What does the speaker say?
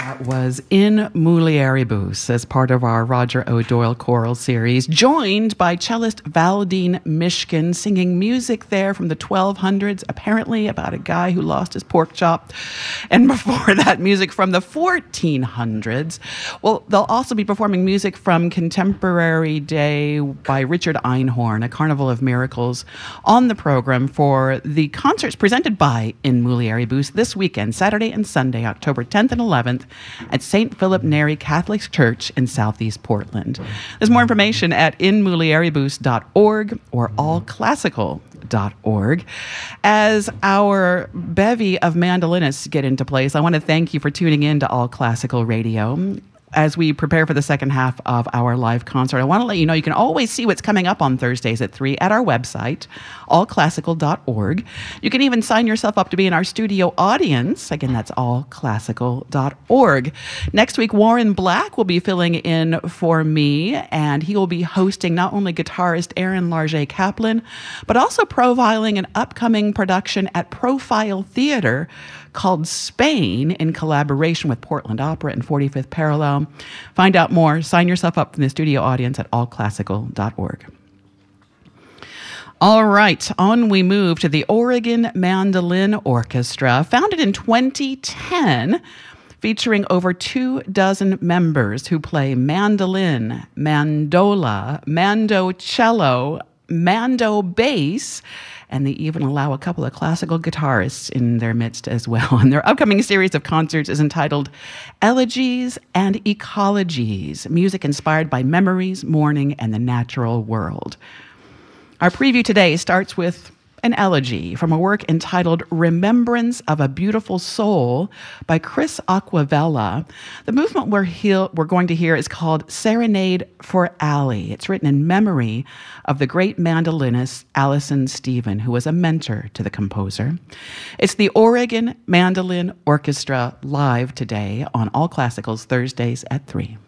That was In Mulieribus as part of our Roger O'Doyle choral series, joined by cellist Valdine Mishkin singing music there from the 1200s, apparently about a guy who lost his pork chop. And before that, music from the 1400s. Well, they'll also be performing music from Contemporary Day by Richard Einhorn, a Carnival of Miracles, on the program for the concerts presented by In Mulieribus this weekend, Saturday and Sunday, October 10th and 11th, at St. Philip Neri Catholic Church in Southeast Portland. There's more information at inmulieribus.org or allclassical.org. As our bevy of mandolinists get into place, I want to thank you for tuning in to All Classical Radio. As we prepare for the second half of our live concert, I want to let you know you can always see what's coming up on Thursdays at 3 at our website, allclassical.org. You can even sign yourself up to be in our studio audience. Again, that's allclassical.org. Next week, Warren Black will be filling in for me, and he will be hosting not only guitarist Aaron Larget Kaplan, but also profiling an upcoming production at Profile Theater called Spain in collaboration with Portland Opera and 45th Parallel. Find out more. Sign yourself up in the studio audience at allclassical.org. All right, on we move to the Oregon Mandolin Orchestra, founded in 2010, featuring over 24 members who play mandolin, mandola, mando cello, mando bass, and they even allow a couple of classical guitarists in their midst as well. And their upcoming series of concerts is entitled Elegies and Ecologies, music inspired by memories, mourning, and the natural world. Our preview today starts with an elegy from a work entitled Remembrance of a Beautiful Soul by Chris Acquavella. The movement we're going to hear is called Serenade for Allie. It's written in memory of the great mandolinist Allison Stephen, who was a mentor to the composer. It's the Oregon Mandolin Orchestra live today on All Classicals Thursdays at 3.